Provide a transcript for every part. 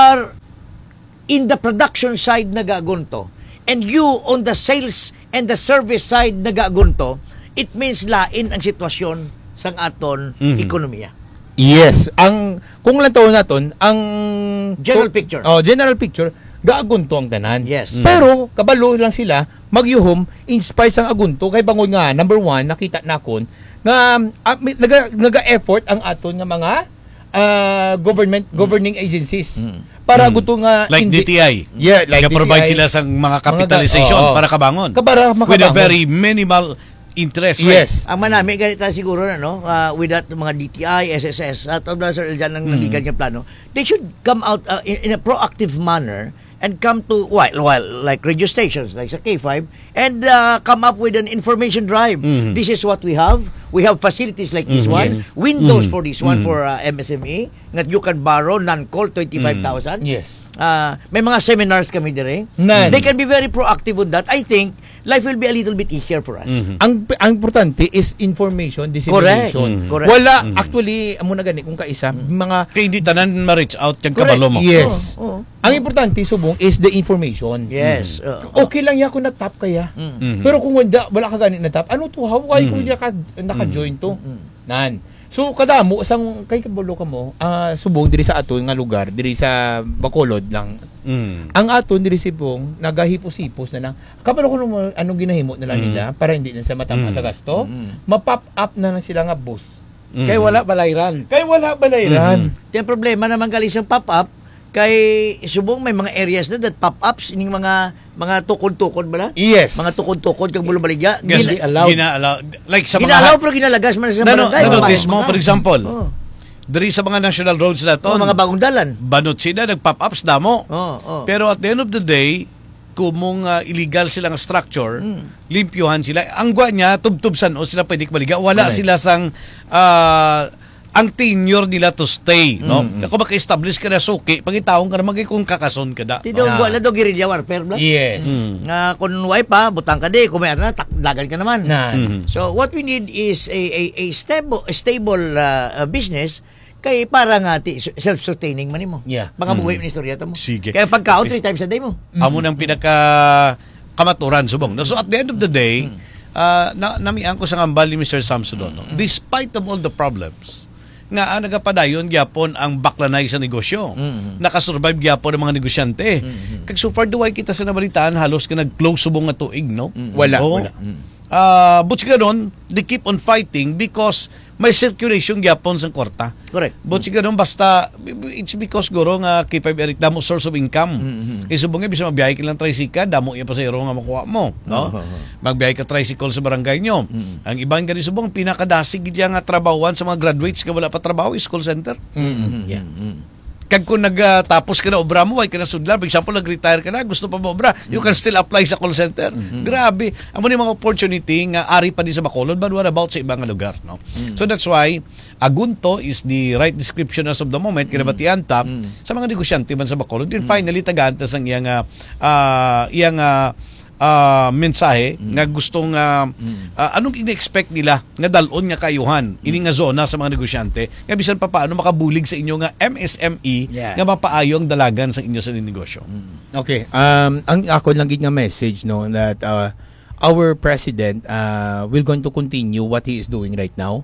are in the production side nagagunto and you on the sales and the service side nagagunto, it means lain ang sitwasyon sang aton ekonomiya. Yes, kung lang taon naton ang General picture. General picture gaagunto ang tanan. Yes. Pero kabalo lang sila magyuhom in spite sang agunto kay bangon nga number one nakita nakon nga naga-effort ang aton nga mga governing agencies para gusto nga like DTI. Yeah, like provide DTI. sila sa mga capitalization para kabangon. With a very minimal interest rate. Yes. Ang manami ganito siguro with that mga DTI, SSS at Sir Eljan ang nagigan niya plano, they should come out in a proactive manner and come to like radio stations like sa K5 and come up with an information drive. This is what we have. We have facilities like this one, windows for this one for MSME that you can borrow non-call 25,000. Yes. May mga seminars kami dire. They can be very proactive on that. I think life will be a little bit easier for us. Ang importante is information dissemination. Correct. Wala actually amo na gani kung kaisa mga kaya hindi tanan ma-reach out yung kabalo mo. Yes. Ang importante subong is the information. Yes. Okay lang ya kung na-tap kaya. Pero kung wala ka gani na-tap, ano to how why kung ka naka-join to? Nan. So kadamo sang kay kabalo ka mo, subong diri sa aton nga lugar, diri sa Bacolod lang. Ang aton diri sibong nagahipos-hipos na lang. Kabalo ko anong ginahimo nila nila para hindi na sa matama sa gasto, ma-pop up na sila nga booth. Kay wala balayran. Yung problema naman galing sa pop-up kay subong may mga areas na that pop-ups ining mga tukod-tukod ba na? Yes. Mga tukod-tukod kag bulubaligya. Gina-allow. Like sa mga Gina-allow pero ginalagas man sa barangay. Notice mo, for example, diri sa mga national roads na to, mga bagong dalan. Banot sila, nag-pop-ups damo. Pero at the end of the day, kung illegal silang structure, limpyuhan sila. Ang gwa niya, tubtubsan o sila pwede kumaliga. Wala sila sang ang tenure nila to stay, no? Kung maka-establish ka na suki, pagitaon ka na kung kakason ka da. Tidong wala do guerrilla warfare bla. Yes. Nga kung way pa butang ka di, kung may na dagan ka naman. So what we need is a stable business kay para nga self-sustaining man mo. Yeah. Mga buhay ni istorya mo. Sige. Kaya pagkaon 3 times a day mo. Amo nang pinaka kamaturan subong. So at the end of the day, namian ko sa ngambal ni Mr. Samson no. Despite of all the problems, nga nagapadayon gyapon ang baklanay sa negosyo. Nakasurvive gyapon ang mga negosyante. Kag so far duway kita sa nabalitaan halos ka nag-close subong nga tuig, no? Wala. But siguro they keep on fighting because may circulation gyapon sa kwarta. Correct. But siguro basta it's because guro nga K5 Eric damo source of income. Isubong nga bisa mabiyahe ka lang tricycle, damo iya pasahero nga makuha mo, no? Magbiyahe ka tricycle sa barangay nyo. Ang ibang gani subong pinakadasig gid nga trabahoan sa mga graduates nga wala pa trabaho is call center. Yeah. Kag kung nagtapos ka na obra mo, ay ka na sudlan, for example, nag-retire ka na, gusto pa mo obra, you can still apply sa call center. Grabe. Amo ni mga opportunity nga ari pa din sa Bacolod, but what about sa ibang lugar, no? So that's why agunto is the right description as of the moment, kinabatian tap sa mga negosyante man sa Bacolod. Then finally tagantas ang iyang mensahe nga gustong anong ina-expect nila nga dalon nga kayuhan ini nga zona sa mga negosyante nga bisan pa paano makabulig sa inyo nga MSME nga mapaayo ang dalagan sa inyo sa negosyo. Okay. Ang ako lang gid nga message no that our president will going to continue what he is doing right now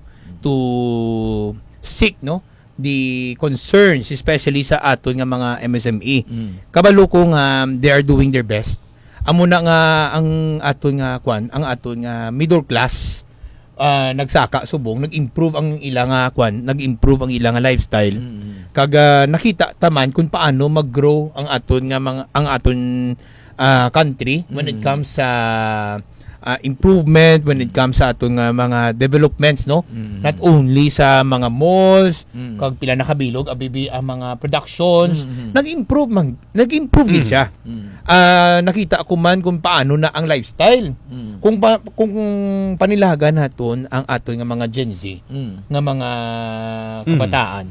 to seek no the concerns especially sa aton nga mga MSME. Kabalo ko nga they are doing their best. Amo na nga ang aton nga ang aton nga middle class nagsaka subong nag-improve ang ilang nag-improve ang ilang lifestyle. Kag nakita taman kung paano mag-grow ang aton nga ang aton country when it comes sa improvement, when it comes sa aton nga mga developments no. Not only sa mga malls, kag pila nakabilog abibi ang mga productions, nag-improve gid siya. Nakita ko man kung paano na ang lifestyle. Kung panilagan naton ang aton nga mga Gen Z nga mga kabataan.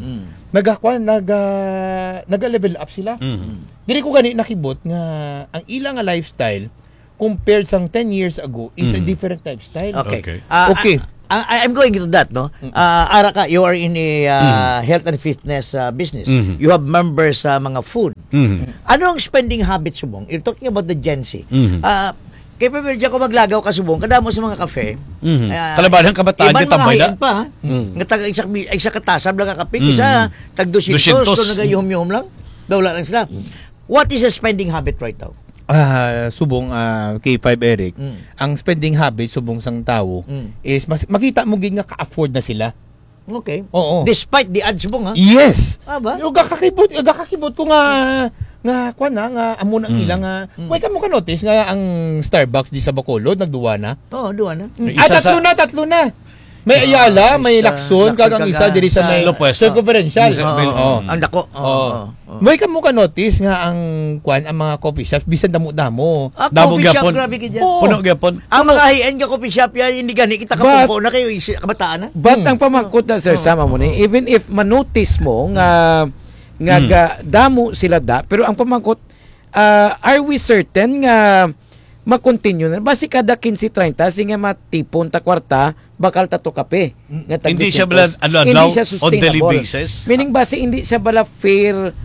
Naga-level up sila. Dili ko gani nakibot nga ang ilang nga lifestyle compared sang 10 years ago is a different lifestyle. Okay. Okay. I'm going into that, no? Araka, you are in a health and fitness business. You have members sa mga food. Ano ang spending habits subong? You're talking about the Gen Z. Mhm. Kaya pa medyo ko maglagaw ka subong, kadamo sa mga kafe. Kalabahan ng kabataan, iban di tambay mga na. hiin pa, ha? Nga taga isa katasab lang ka kape, isa tag 200, 200. so nagayuhom-yuhom lang. Dawla lang sila. What is a spending habit right now? Subong K5 Eric, ang spending habit subong sang tao is makita mo gid nga ka-afford na sila. Okay. Oo. Despite the ads subong, ha? Yes. Ba? Yung gakakibot ko nga kuan nga amo na ilang nga why ka mo ka notice nga ang Starbucks di sa Bacolod nagduwa na. Oo, duwa na. Tatlo na. May Ayala, may Lacson, kagang isa diri sa may circumferential. Ang dako. May ka mo ka notice nga ang kuan ang mga coffee shops bisan damo-damo. Damo Coffee shop, gyapon. grabe ka dyan. Puno gyapon. Ang mga high-end ka coffee shop yan, hindi gani, kita kapungko na kayo, kabataan na. But ang pamangkot na Sir Sam mo ni, even if manotice mo nga damo sila pero ang pamangkot are we certain nga mag-continue na basi kada 15-30 singa matipon ta kwarta bakal tato kape nga tag Hindi 200. siya bala Hindi siya on daily sustainable. basis. Meaning basi hindi siya bala fair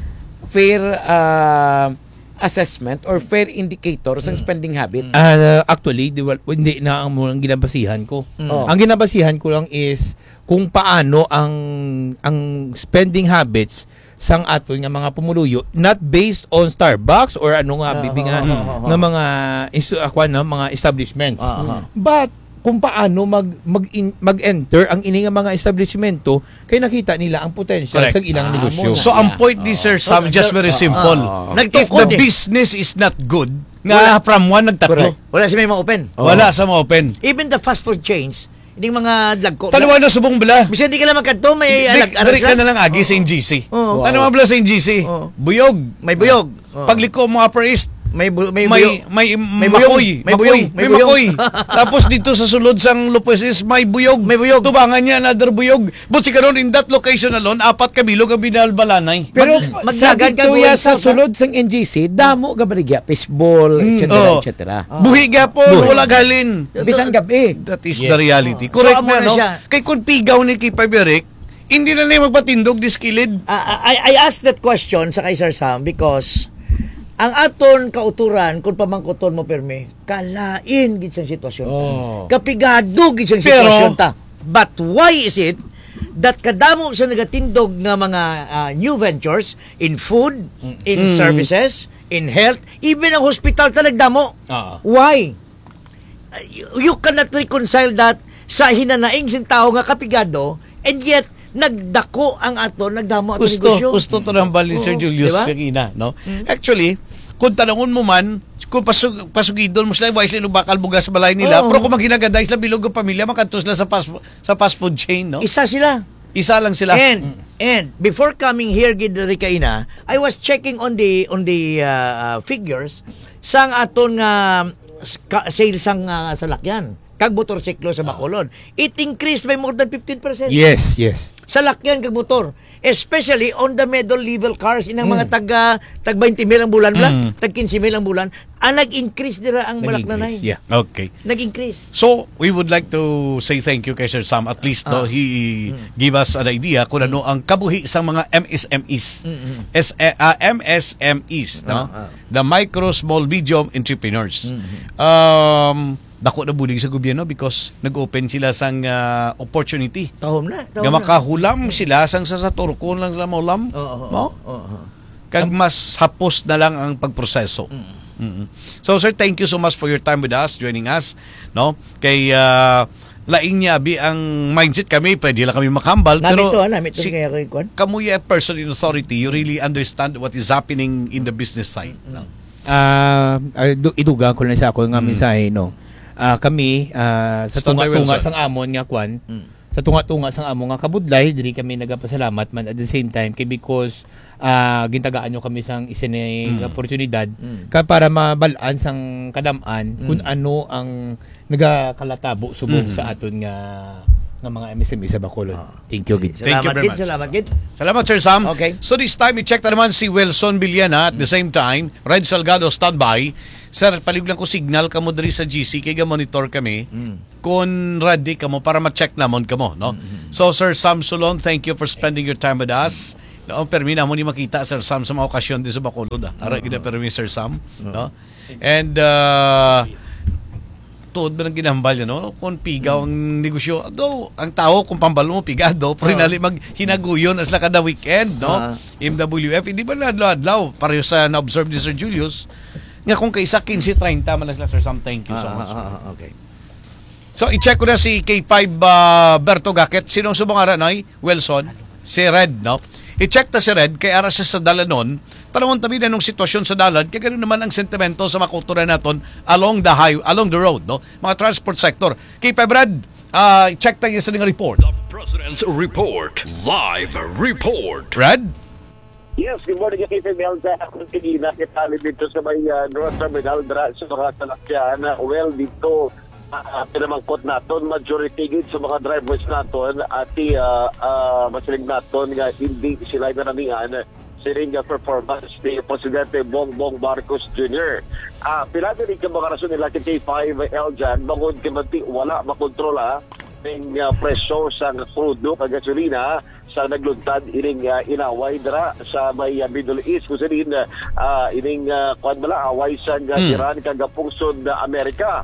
assessment or fair indicator sa spending habit. Actually, hindi na ang mga ginabasihan ko. Oh. Ang ginabasihan ko lang is kung paano ang spending habits sang aton nga mga pumuluyo, not based on Starbucks or ano nga bibi nga mga mga establishments. But kung paano mag-enter ang ini nga mga establishmento kay nakita nila ang potential Correct. sa ilang negosyo. So ang point ni Sir Sam, just very simple. If the Nagtukod eh. business is not good, nga from one nagtatlo. Wala si may mga open. Wala sa mga open. Even the fast food chains, hindi mga lagko. Tanawa na subong bala. Bisa hindi ka lang magkanto, may Dari ka na lang agi sa NGC. Oo. Tanawa bala sa NGC. Oo. Buyog. May buyog. Oo. Pagliko mo Upper East, May buyog. may buyog. makoy. May buyog. May makoy. Tapos dito sa sulod sang Lopez is may buyog. May buyog. Tubangan niya another buyog. But si karon in that location alone, 4 ka bilog ang binalbalanay. Pero maglagan ka tuya buwan sa sa- sulod sang NGC, damo ga baligya fishball, etc. Oo. etc. Buhi gapon, wala galin. Bisan gabi. That is the reality. Correct So, amo na, na no? siya. Kay kung pigaw ni Kipa Berek, hindi na niya magpatindog diskilid. I asked that question sa kay Sir Sam because ang aton kauturan kung pamangkoton mo perme, kalain gid sa sitwasyon. Kapigado gid sa Pero- sitwasyon ta. But why is it that kadamo sa nagatindog nga mga new ventures in food, in services, in health, even ang hospital ta nagdamo? Why? You cannot reconcile that sa hinanaing sing tao nga kapigado and yet nagdako ang aton nagdamo aton negosyo. Gusto to ng bali Sir Oo, Julius diba? Kagina, no? Actually, kung tanungon mo man, kung pasugidon mo sila, wise nila bakal bugas balay nila, Oo. pero kung maginagaday sila bilog ng pamilya, makantos sila sa fast food chain, no? Isa sila. Isa lang sila. And before coming here gid Rikaina, I was checking on the figures sang aton nga sales sang salakyan kag motorsiklo sa Bacolod. It increased by more than 15%. Yes. Salakyan kag motor. Especially on the middle level cars inang mga tag 20 mil ang bulan lang, tag 15 mil ang bulan, nag-increase dira ang malaknanay. Yeah. Okay. Nag-increase. So, we would like to say thank you kay Sir Sam. At least, no, he give us an idea kung ano ang kabuhi sa mga MSMEs. MSMEs, no? The Micro, Small, Medium Entrepreneurs. Dako na bulig sa gobyerno because nag-open sila sang opportunity. Tahom na. Nga makahulam sila sang sa turkon lang sila maulam. No? Kag mas hapos na lang ang pagproseso. So sir, thank you so much for your time with us, joining us, no? Kay laing niya abi ang mindset kami, pwede lang kami makambal pero Namit to kaya kay kwan. kamu a person in authority, you really understand what is happening in the business side. No? Iduga ko na sa ako nga mensahe, no. Kami sa Standby tunga-tunga Wilson. sang amon nga kwan. Sa tunga-tunga sang amon nga kabudlay, diri kami nagapasalamat man at the same time kay because gintagaan nyo kami sang isinay oportunidad para mabalaan sang kadam-an kung ano ang nagakalatabo subong sa aton nga mga MSME sa Bacolod. Thank you, Gid. Thank you very much. Salamat, Gid. Salamat, Sir Sam. Okay. So this time, i-check na naman si Wilson Villana at the same time, Red Salgado standby. Sir, paliglang ko signal kamo diri sa GC, kaya monitor kami. Kung ready kamo para ma-check namon kamo, no? So, Sir Sam Solon, thank you for spending your time with us. No, permi na mo ni makita Sir Sam sa mga okasyon din sa Bacolod. Ara gid permi Sir Sam, no? And tuod ba ng ginambal niya, no? Kung pigaw ang negosyo, do ang tao kung pambalo mo pigado, pero hinali maghinaguyon as la kada weekend, no? MWF hindi ba adlaw pareho sa na-observe ni Sir Julius nga kung kaysa 15:30 man lang Sir Sam. Thank you so much. Okay. So i-check ko na si K5 Berto Gaket. Sinong subong ay Wilson? Si Red, no? I-check ta si Red kay ara siya sa dalanon. Panahon tabi na nung sitwasyon sa dalan, kaya ganoon naman ang sentimento sa mga kultura naton along the road, no? Mga transport sector. K5 Red, check tayo sa nga report. The President's Report. Live report. Red? Yes, good morning, KPML. Sa akong kinina, kitali dito sa may North Terminal, sa mga salakyan. Well, dito, pinamangkot naton, majority gid sa mga drivers naton at masilig naton nga hindi sila nanamihan siring performance ni Presidente Bongbong Marcos Jr. Pila din ka mga rason nila K5L dyan, bangod kamanti wala makontrola ng presyo sa crudo kag gasolina sa nagluntad ining inaway dira sa may Middle East kung sinin ining kuan bala away sa Iran kag pungsod Amerika.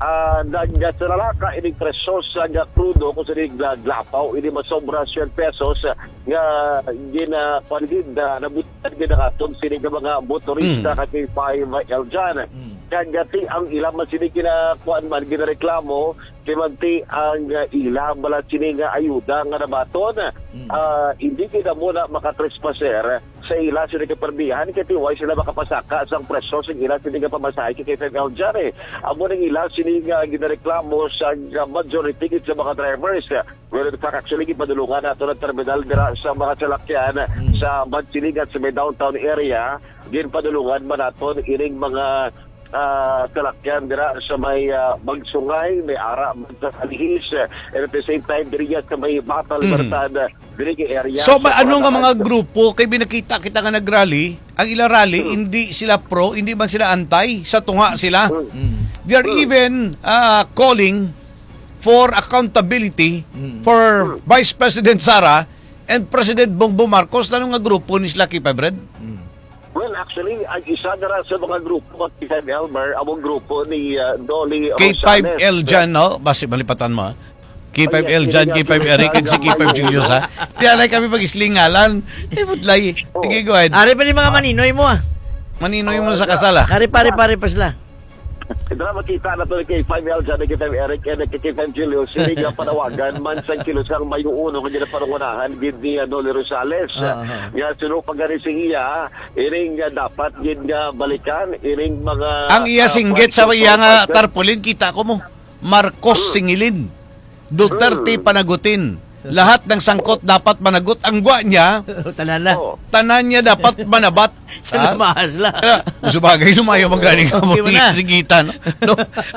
Nagsalalaka ining presyo sa crudo kung sinin glapaw ini masobra 100 pesos nga ginapanigid na nabutan ginakaton sining mga motorista kay 5L dyan. Kagati ang ilang man sining kinakuan man ginareklamo kimanti ang ilang bala sining ayuda nga nabaton hindi kita muna makatrespasser sa ila sining kaperdihan kay tiway sila makapasaka sa presyo sa ila sining pamasahe kay 5L dyan amo ning ila sining ginareklamo sa majority sa mga drivers. Well, in fact, actually, ipadulungan nato ng terminal sa mga salakyan sa Mansiligan sa may downtown area. Ginpadulungan man nato ining mga salakyan sa may Magsungay, may Ara, Magsasalihis, and at the same time, diriya sa may Bata Libertad, diri area. So, ano nga mga grupo, kay binakita kita nga nag-rally, ang ilang rally, hindi sila pro, hindi man sila anti, sa tunga sila. They are even calling for accountability for Vice President Sara and President Bongbong Marcos. Ano nga grupo ni sila K5 Red? Well, actually, ang isa na sa mga grupo ng K5 Elmer, ang grupo ni Dolly K5L dyan, no? Basi malipatan mo, K5L dyan, K5 Eric, and si K5 Julius, ha? Tiyanay kami pag-islingalan. Butlay. Sige, go ahead. Ari pa ni mga maninoy mo Maninoy mo sa kasala. Ari pare pa sila. Ito makita na ito kay 5L dyan, kay 5 Eric, and kay 5 Julius, hindi nga panawagan, man sa kilos kang may uno, kanya na panungunahan, gid ni Dolly Rosales. Nga sunod pagkari si iya, iring dapat gid nga balikan, iring mga... Ang iya singgit sa iya nga tarpaulin, kita ko mo, Marcos singilin, Duterte panagutin. Lahat ng sangkot dapat managot. Ang gwa niya, Tanan na. tanan niya dapat manabat. Sa lamahas la. Subagay, sumayo magaling ka mo Okay mo na. sigitan. No?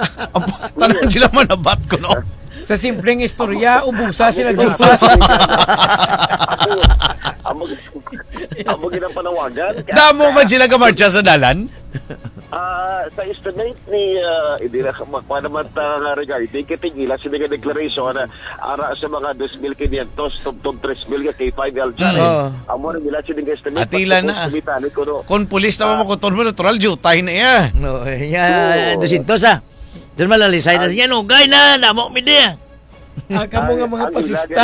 Tanan sila manabat ko, no? Sa simpleng istorya, ubusa sila Diyosas. Amo ginang panawagan. Damo man sila kamarcha sa dalan? Sa estimate ni hindi na makwa naman nga regarding kitigila sila nga declaration ara sa mga 2,500 tub 3,000 kay 5L dyan. Amo na nila sila nga estimate. Atila na. Kung pulis naman makuton mo, natural, jutay na iya. No, ya 200 Diyan malalisay na yan, gay na, namo mi dia. Kamo nga mga pasista.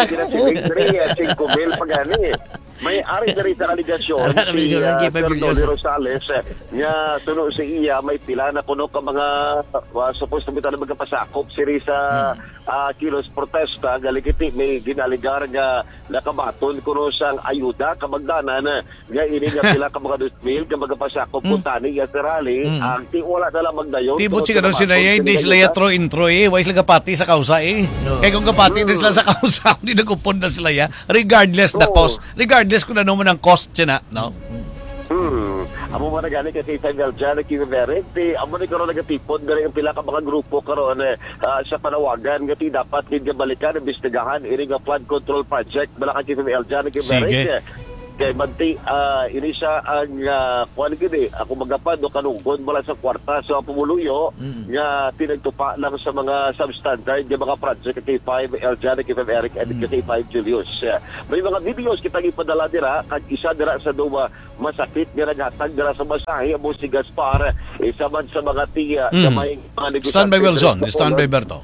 May ari dari sa aligasyon si Dolly Rosales nga tuno sa iya may pila na kuno ka mga supposed to be talaga magpasakop siri sa kilos protesta galikiti may ginaligar nga nakabaton kuno sang ayuda kamagdanan nga ini nga pila ka mga 2,000 ka magpasakop puntani ya sa rally ang ti wala na lang magdayon Tibot siya doon sila hindi sila yatro intro wais lang kapati sa kausa kaya kung kapati din sila sa kausa hindi nagupon na sila regardless the cost regardless kung ano man ang cost siya na no? Amo man gani kay 5L dyan kiberek amo ni karon nagatipod diri ang pila ka mga grupo karon sa panawagan nga ti dapat gid balikan imbestigahan ini nga flood control project bala kay 5L dyan kiberek kay Manti, ini siya ang kuan gini, ako magapad o kanungkon mula sa kwarta sa pumuluyo nga tinagtupa lang sa mga substandard nga mga project kay K5 Eljan, K5 Eric and K5 Julius. May mga videos kita ipadala dira kag isa dira sa duwa masakit nga naghatag dira sa masahe mo si Gaspar isa man sa mga tiya sa may mga negosyante. Stand by Wilson, stand by Berto.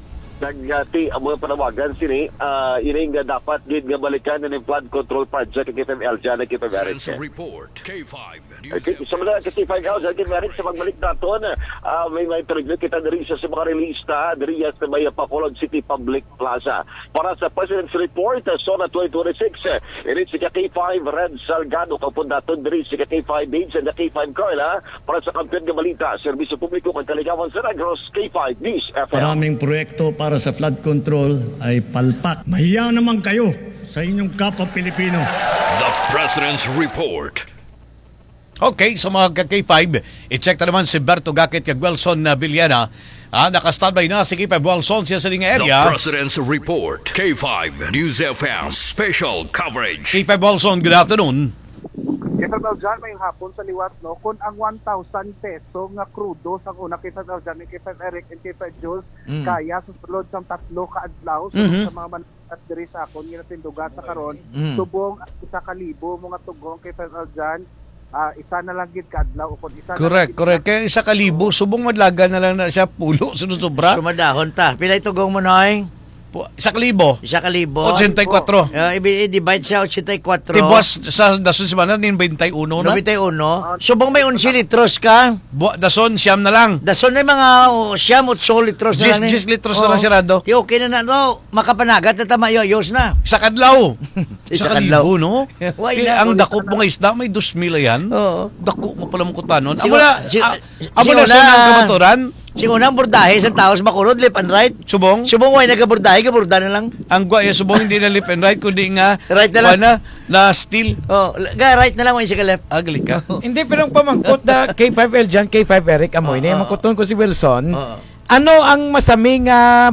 Nagati ang mga panawagan sini ini nga dapat gid nga balikan ng flood control project kay KFM Eljan kay KFM Eric. Report K5 Sa mga KFM Eljan kay Eric sa pagbalik naton may interview kita diri sa mga relista diri sa may Bacolod City Public Plaza para sa President's Report SONA 2026 ini si K5 Red Salgado kapun naton diri si K5 Bates and K5 Carla para sa kampiyon nga balita serbisyo publiko kag kaligawan sa Negros K5 News FM. Maraming proyekto para sa flood control ay palpak. Mahiya naman kayo sa inyong kapwa Pilipino. The President's Report. Okay, sa mga K5, i-check na naman si Berto Gakit kag Wilson Villena. Naka-standby na si K5 Wilson siya sa linga area. The President's Report K5 News FM Special Coverage. K5 Wilson, good afternoon. Kitadaw dyan may hapon sa liwat, no? Kung ang 1,000 peso nga krudo sa una kitadaw dyan ni K5 Eric and K5 Jules, kaya sa sulod sa 3 kaadlaw sa mga at diri sa akon nga tindugan sa karon, subong 1,000 mga tugong K5 dyan, isa na lang gid kaadlaw kung isa. Correct. Kaya 1,000 subong madlaga na lang na siya pulo sunod sobra. Sumadahon ta. Pila itugong mo noy? 1,000. 1,000. 84. I-divide siya 84. Tibos sa dason si Manan 91 na. 91. Subong may 11 litros ka. Dason siyam na lang. Dason na mga siyam 8 litros na lang. 10 litros na lang sirado. Di okay na no. Makapanagat na tama yos na. Sa kadlaw. Sa kadlaw. No? Why Kaya na? ang dako mga isda may 2,000 yan. Oo. Dako mo pala mong kutanon. Amo Siguro- na siguro sa na- kamaturan. Singunang bordahe sa taos makulod, left and right. Subong. Subong way nagabordahe, gaborda na lang. Ang guaya subong hindi na left and right kundi nga Right na lang. na steel. Oh, right na lang way siya ka left. Agli ka. Hindi, pero ang pamangkot na K5 Eljan, K5 Eric Amoy, na mangkuton ko si Wilson. Ano ang masaming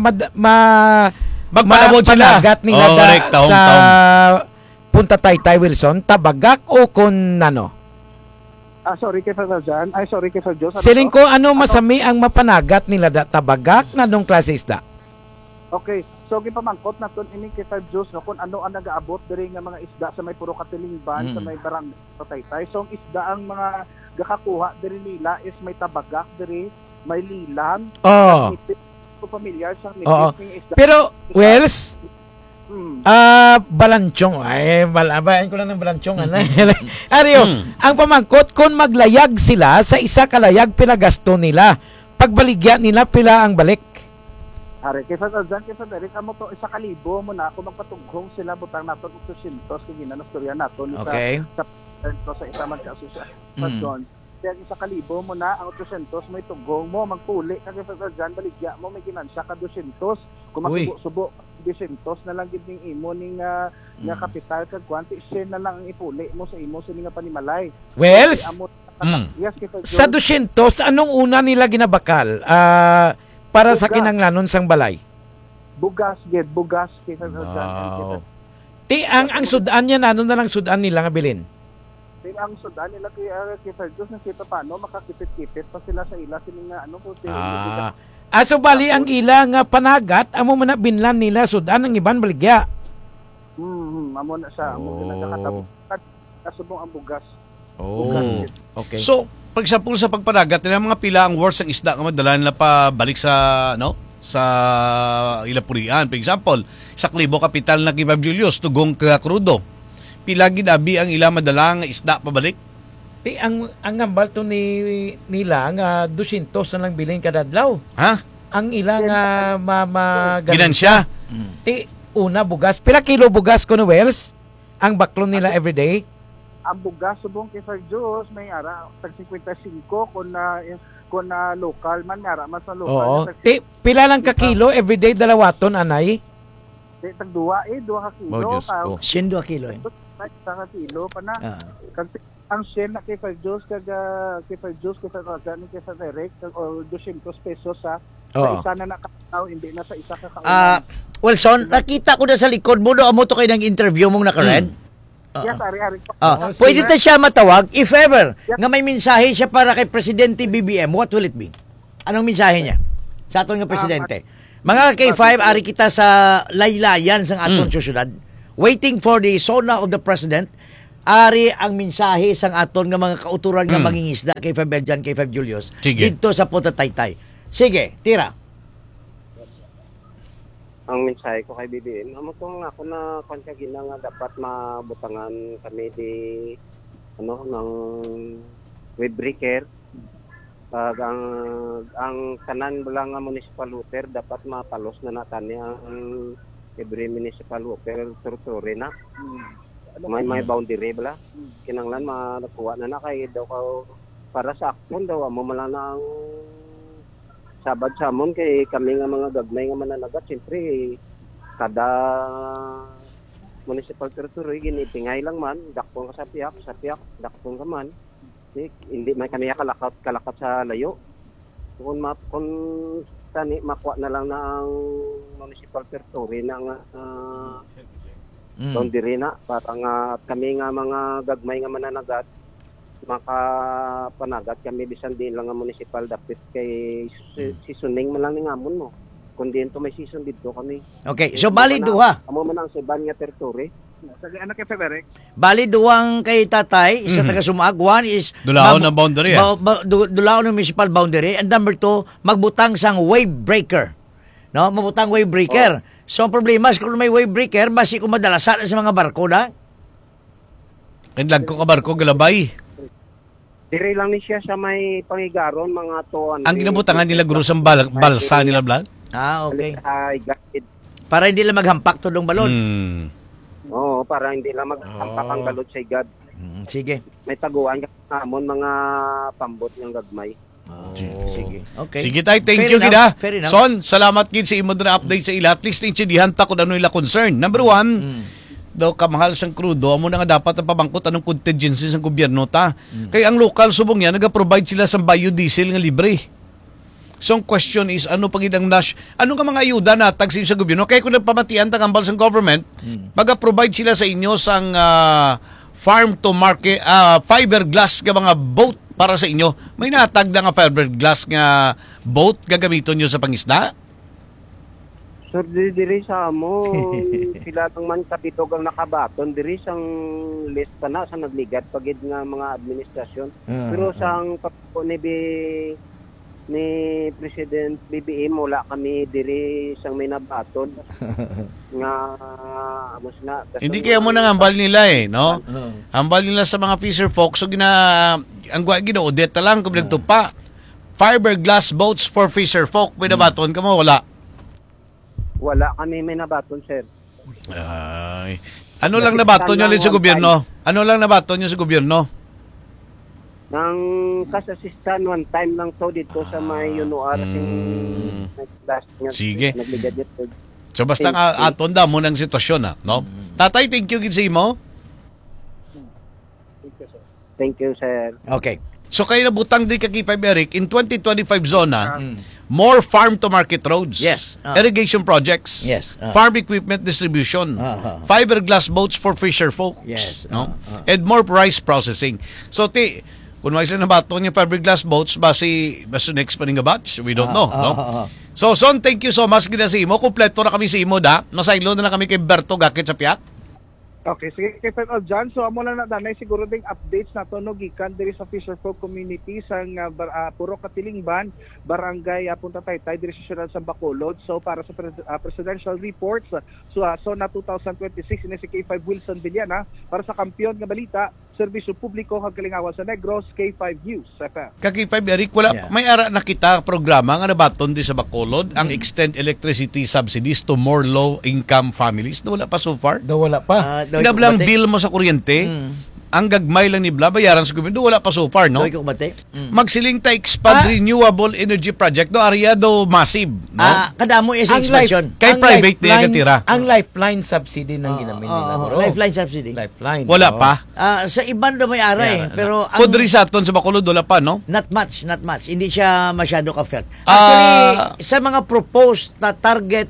Magpanabod sila. panagat nila Correct, sa taong. Punta Taytay Wilson, tabagak o kun ano? Sorry K5 dyan. Sorry K5 Jules. Siling ko, ano masami ang mapanagat nila tabagak na nung klase isda? Okay, so gipamangkot naton ini K5 Jules no kung ano ang nagaabot diri nga mga isda sa may puro katilingban sa may barangay sa Taytay. So ang isda ang mga gakakuha diri nila is may tabagak diri, may lilang, Oh. ko familiar sa Oo. nipis ng isda. Pero, Wells, Hmm. balanchong. Ay, balabayan ko lang ng balanchong. Ario, ang pamangkot, kung maglayag sila sa isa kalayag pinagasto nila, pagbaligya nila pila ang balik. Are, kaysa dyan, kaysa Derek, amo to, 1,000 mo na, kung magpatunggong sila, butang nato 800, kung ginanastorya nato, Okay. sa isa mag-asosasyon. Kaya 1,000 mo na, ang 800, may tunggong mo, magpuli, kaysa dyan, baligya mo, may ginansya ka 200, kung magsubo-subo, 200 na lang gid ning imo ning nga kapital kag kwanti, share na lang ang ipuli mo sa imo sa nga panimalay. Wells, Yes, kaysa sa 200, anong una nila ginabakal? Para sa kinanglanon sang balay? bugas kaysa dyan. Ti ang sudan niya ano na lang sudan nila nga bilin. Ang sudan nila kay Diyos na kita paano makakipit-kipit pa sila sa ila sila nga ano po So bali ang ila nga panagat amo man na binlan nila sudan ang iban baligya. Amo na siya amo nagkakatapos kasubong ang bugas. Okay. So, pag sa pagpanagat nila mga pila ang worth ng isda nga madala nila pa balik sa sa ilapurian. For example, 1,000 kapital na K5 Julius tugong ka krudo. Pila ginabi ang ila madalang isda pabalik? Ti ang ngambal to nila nga 200 na lang bilhin kada adlaw. Ha? Ang ila nga Ginansya? Ti una bugas. Pila kilo bugas kuno Wells? Ang baklon nila everyday? Ang bugas subong kay Sir Diyos may ara tag 55 kung na local man ara mas na Oo. local. Ti pila lang ka kilo everyday dalawaton anay? Tag 2 ka kilo ka. 100 kilo. Ka kilo pa na. Kag ang share na kay Sir Diyos kay Sir Organic kay Sir Eric o 200 pesos sa isa na nakataw hindi na sa isa ka kaulan. Wilson, nakita ko na sa likod mo do amo to kay nang interview mong naka-red. Yes, ari-ari. Pwede na siya matawag if ever nga may mensahe siya para kay Presidente BBM. What will it be? Anong mensahe niya sa aton nga Presidente? Mga K5, ari kita sa laylayan sa aton syudad. Waiting for the sona of the President. Ari ang mensahe sa aton nga mga kauturan nga mangingisda K5 Belgian, K5 Julius dito sa Punta Taytay. Sige, tira. Ang mensahe ko kay BBM, kung ako na konsyagina nga dapat mabutangan kami di ng web breaker. Ang tanan lang nga municipal water dapat mapalos na natani ang every municipal water turturi na. May boundary bala. Kinanglan makuha na kay daw ka para sa akon daw mo mala na ang sabad sa amon kay kami nga mga gagmay nga mananagat siyempre kada municipal territory ginipingay lang man dakpon ka sa piyak dakpon ka man hindi may kaniya kalakat sa layo kung tani makuha na lang na ang municipal territory na nga boundary na para nga kami nga mga gagmay nga mananagat makapanagat kami bisan din lang nga municipal dapat kay seasoning man lang ng amon mo kundi ito may season dito kami. Okay, so bali duha. Amo man ang seban nga territory. Sa anak kay Frederick. Bali duwang kay tatay, isa taga Sumaag. One is Dulaon ng boundary. Dulaon ng municipal boundary. And number 2, magbutang sang wave breaker. No, mabutang wave breaker. So ang problema is kung may wave breaker, basi kung madalasan sa mga barko na. Lag ko ka barko galabay. Dire lang ni siya sa may pangigaron mga tuan. Ang ginabutangan nila guro sa balsa nila Vlad? Okay. Guided. Para hindi lang maghampak to dong balon. Oo, para hindi lang maghampak ang galot sa igad. Sige. May taguan ka namon mga pambot ng gagmay. Sige. Okay. Sige tayo, thank you gida. Son, salamat gid sa imo na update sa ila. At least intindihan ta kung ano ila concern. Number 1, daw kamahal sang krudo amo na nga dapat ang pabangkot anong contingency sa gobyerno ta. Kaya ang local subong niya naga-provide sila sa biodiesel nga libre. So ang question is ano pagidang ano nga mga ayuda na tag sa gobyerno kaya kung nagpamatian ta kambal sang government maga-provide sila sa inyo sang farm to market fiberglass nga mga boat para sa inyo. May natag na nga fiberglass nga boat gagamiton nyo sa pangisda? Sir, diri sa amo, sila ng man kapitog ang nakabaton, diri sang list pa na sa nagligat pagid nga mga administrasyon. Pero sang papo ni President BBM, wala kami diri sang may nabaton. Nga, amos na. Hindi kaya mo nang ambal nila no? Ambal nila sa mga fisher folk, so ang gina-audit lang kung nagtupa. Fiberglass boats for fisher folk, may nabaton ka mo, wala. Wala kami may nabaton, sir. Ay. Ano lang nabaton nyo sa gobyerno? Ano lang nabaton nyo sa gobyerno? Nang kas-assistant one time lang to dito sa may UNOR. Sige. So basta nga aton da mo ng sitwasyon no? Tatay, thank you gid sa imo. Thank you, sir. Okay. So kayo nabutang di K5 Eric in 2025 zona, more farm to market roads. Yes. Irrigation projects. Yes. Farm equipment distribution. Fiberglass boats for fisher folk. Yes. No? And more rice processing. So kung may sila nabato niya fiberglass boats, basi next pa nga batch? We don't know. No? So Son, thank you so much gina sa imo. Kompleto na kami sa imo da. Masaylo na lang kami kay Berto Gakit sa Piak. Okay, sige kay Fred Aljan. So amo lang na danay siguro ding updates na to no gikan diri sa Fisher Folk community sang Puro Katilingban, Barangay Punta Taytay diri sa siyudad sa Bacolod. So para sa presidential reports so na 2026 ini si K5 Wilson Villana para sa kampiyon nga balita, serbisyo publiko kag kalingawan sa Negros, K5 News FM. K5 Eric, wala may ara na kita programa nga nabaton di sa Bacolod ang extend electricity subsidies to more low income families. Wala pa so far? Wala pa. Pinablang bill mo sa kuryente, ang gagmay lang ni Bla, bayaran sa gobyerno, wala pa so far, no? Magsiling ta expand renewable energy project, no? Area do massive, no? Kadamo is expansion. Kay private niya katira. Ang lifeline subsidy nang ginamin nila, bro. Lifeline subsidy. Lifeline. Wala pa? Sa iban do may ara pero Kudri sa aton sa Bacolod, wala pa, no? Not much. Hindi siya masyado ka-felt. Actually, sa mga proposed na target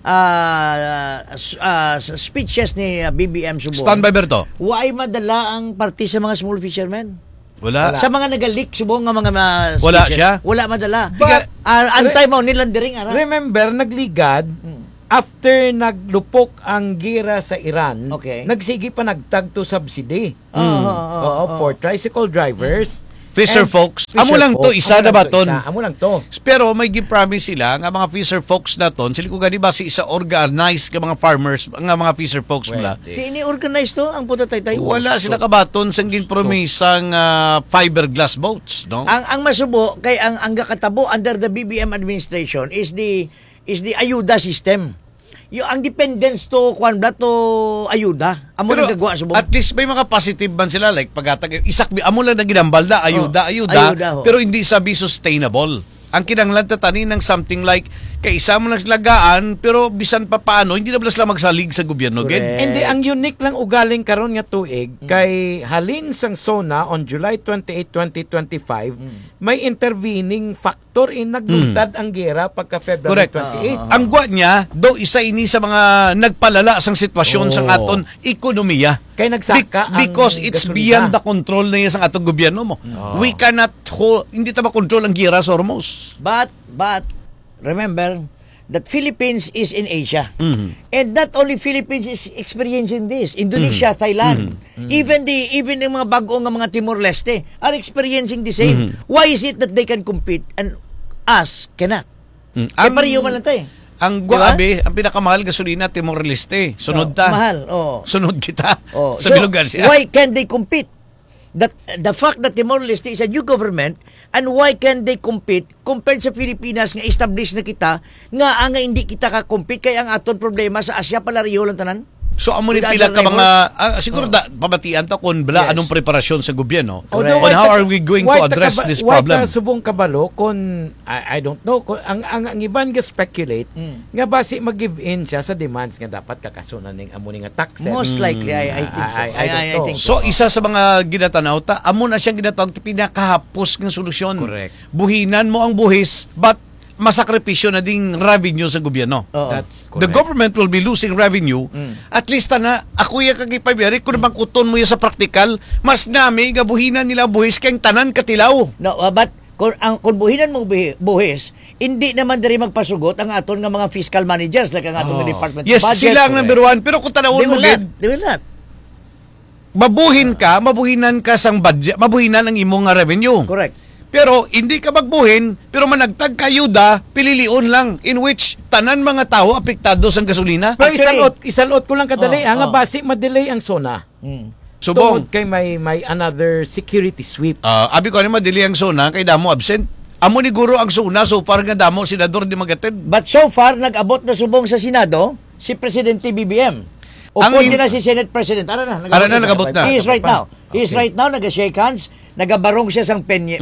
speeches ni BBM Subong. Stand by, Berto. Why madala ang party sa mga small fishermen? Wala. Sa mga nagalik Subong nga mga Wala speeches. siya? Wala madala. But- Antay mo nilandering ara. Remember, nagligad, after naglupok ang gira sa Iran, Okay. nagsigi pa nagtag to subsidy. Oo, For tricycle drivers. Fisher And folks. fisher Amo lang to, folks. isa Amo na lang ba ton? Amo lang to. Pero may gi-promise sila nga mga fisher folks na ton, sila ko gani ba si isa organized ka mga farmers, nga mga fisher folks mula. Ini-organize to ang puto taytay. Wala sila kabaton sang ginpromisang fiberglass boats, no? Ang masubo kay ang gakatabo under the BBM administration is the ayuda system. Ang dependence to kwan bla to ayuda. Amo Pero nagagawa subong. at least may mga positive man sila like pagatag amo lang na ginambal na ayuda, ayuda, ho. pero hindi sabi sustainable. Ang kinanglan tatanin ng something like kay isa mo naglagaan pero bisan pa paano hindi na bala sila magsalig sa gobyerno Correct. gid. Hindi, ang unique lang ugaling karon nga tuig, kay halin sang SONA on July 28, 2025, may intervening factor in naglutad ang gera pagka February Correct. 28. Ang gwa niya, do isa ini sa mga nagpalala sang sitwasyon sang aton ekonomiya. Kay nagsaka ang Because it's gasolina. beyond the control na sang atong gobyerno mo. We cannot hindi ta makontrol ang gira sa Hormuz. But remember that Philippines is in Asia. And not only Philippines is experiencing this. Indonesia, Thailand, even the mga bagong mga Timor-Leste are experiencing the same. Why is it that they can compete and us cannot? Kaya pareho man lang tayo. Ang Diba? guabe, ang pinakamahal gasolina Timor-Leste. Sunod ta. Mahal. Sunod kita. Oh. Sa bilugan siya. Why can they compete? The fact that Timor-Leste is a new government, and why can they compete compared sa Pilipinas nga established na kita nga hindi kita ka-compete kaya ang aton problema sa Asia palariho lang tanan? So amo ni With pila other ka mga siguro pamatian ta kun bala Yes. anong preparasyon sa gobyerno Correct. on how are we going to address this problem. Why subong kabalo kung I don't know kung ang iban nga speculate nga basi mag-give in siya sa demands nga dapat kakasunan ning amo nga taxes. Most likely, I think so. I think So isa sa mga ginatanaw ta amo na siyang ginatawag pinakahapos ng solusyon. Correct. Buhinan mo ang buhis but masakripisyo na ding revenue sa gobyerno. Oo. That's The correct. government will be losing revenue. At least na ako ya kag ipabiyari kung bang kuton mo ya sa praktikal, mas nami gabuhinan nila buhis kay tanan katilaw. No, but kung buhinan mong buhis, hindi naman diri magpasugot ang aton nga mga fiscal managers like ang aton nga Department Yes, of Budget. sila ang number one. Pero kung tanawon mo gid, They will not. mabuhinan ka sang budget, mabuhinan ang imong nga revenue. Correct. Pero hindi ka magbuhin, pero managtag kayuda, pililion lang in which tanan mga tao apektado sa gasolina. Pero Actually, isalot ko lang kadali nga Oh. basi ma-delay ang SONA. Subong. Tungod kay may another security sweep. Abi ko ni madili ang sona kay damo absent. Amo ni guro ang sona so parang nga damo senador di magatid. But so far, nag-abot na subong sa Senado si Presidente BBM. O Ang pwede na si Senate President. nagabot na. He is right now. He is right now, nag-shake hands, nagabarong siya sang pinya,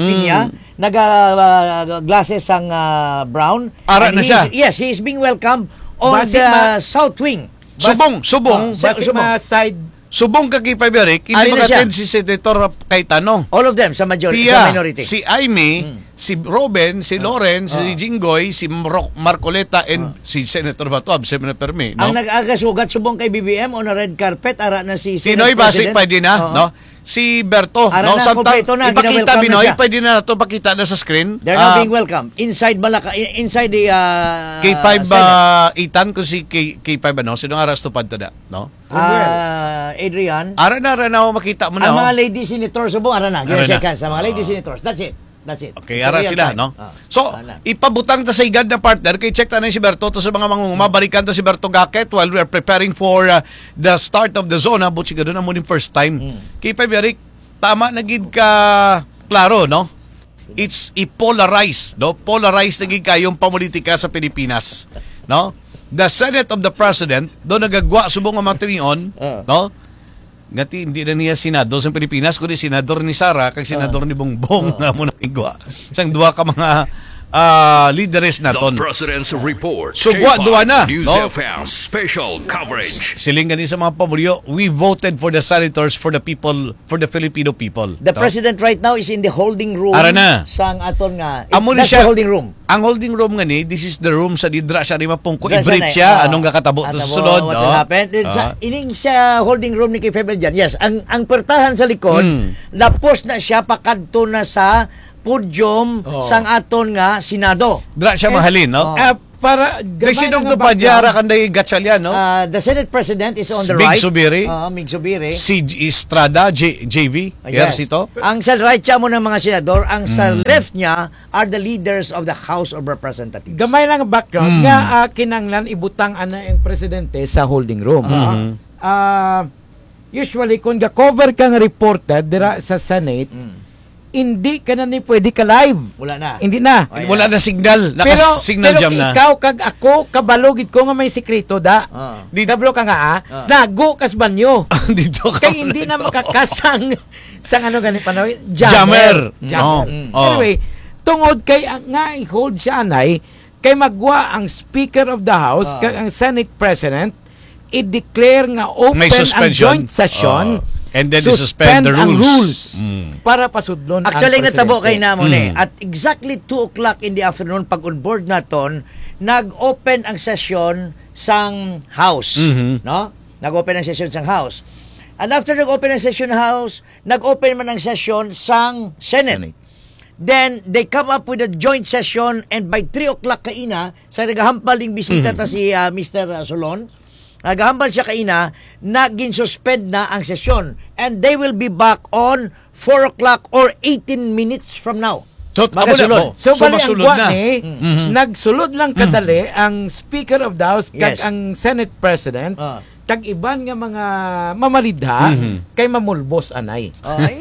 glasses sang brown. Ara And na he siya. Yes, he is being welcomed on Basi the south wing. Subong. Basi ma-side Subong ka kay Paberic, hindi Ari na magatid siya. si Senator Cayetano. All of them sa majority, Pia, sa minority. si Aimee, si Robin, si Loren, si Jinggoy, si Marcoleta, and si Senator Bato, absent na permi. No? Ang nag-agasugat subong kay BBM on a red carpet, ara na si Senate Pinoy Basic President. pwede na, Oo. no? Si Berto, Ara no? na, kompleto na, Ipakita gina-welcome Binoy, na siya. pwede na ito pakita na sa screen. They're now being welcome. Inside the K5 Senate. itan ko si K5 ano, sino nga rasto tada, no? Adrian. Ara na makita mo na. Ang oh. mga lady senators subong ara na. Ara na. Gina-shake hands sa mga lady senators. That's it. Okay, It's ara real sila, time. no? Ah. So, Ara na. ipabutang ta sa igad na partner, kay check ta na si Berto, to sa mga mabalikan ta si Berto Gaket while we are preparing for the start of the zone, but siguro na mo yung first time. Kay Paberic, tama na gid ka, klaro, no? It's polarized, no? Polarized na gid kayong pamulitika sa Pilipinas, no? The Senate of the President, do nagagwa subong ang mga tinion, no? Ngati hindi na niya senado sa Pilipinas kundi senador ni Sara kag senador ni Bongbong nga mo nagigwa. Sang duha ka mga leaders The naton. President's Report. So, buwa duwa na, News no? FM special coverage. Siling gani sa mga pamulyo, we voted for the senators for the people, for the Filipino people. The no? president right now is in the holding room Ara na. sang aton nga. Amo ni That's siya, the holding room. Ang holding room nga ni, this is the room sa didra siya ni mapungko. Diyan I-brief na, siya, anong kakatabo at sa amo, sunod. what will happen. Ining sa holding room ni Kay Febel dyan. Yes, ang pertahan sa likod, napos na siya pakadto na sa podium sang aton nga Senado. Dra siya mahalin, no? Para May gamay sinong na to nga pa background. kanday gatsalyan, no? The Senate President is on the Mig right. Zubiri. Mig Zubiri. Si Estrada, JV, Yes. ito. Ang sa right siya mo ng mga senador, ang sa left niya are the leaders of the House of Representatives. Gamay lang ang background nga kinanglan ibutang ana ang presidente sa holding room. Usually kung ga-cover kang reporter dira sa Senate, hindi ka na ni pwede ka live. Wala na. Hindi na. Wala na signal. Pero Signal jam na. ikaw kag ako kabalogid ko nga may sekreto da. Di- Kablo ka nga nago kas banyo. Dito ka. Kay hindi na makakasang sang ano gani panaw Jammer. Jammer. Anyway, tungod kay nga i-hold siya anay kay magwa ang Speaker of the House kag ang Senate President i-declare nga open May ang suspension. joint session. And then suspend the ang rules. para pasudlon Actually, ang natabo kay presidente. namon At exactly 2 o'clock in the afternoon, pag on board naton, nag-open ang session sang House. No? Nag-open ang session sang House. And after nag-open ang session ng House, nag-open man ang session sang Senate. Then, they come up with a joint session and by 3 o'clock kaina, sa nagahampaling bisita ta si Mr. Solon, nagahambal siya kaina, nagin-suspend na ang sesyon. And they will be back on 4 o'clock or 18 minutes from now. So, Magasulod. So, bali ang masulod guwan na. nagsulod lang kadali ang Speaker of the House kag Yes. ang Senate President kag iban nga mga mamalidha kay mamulbos anay.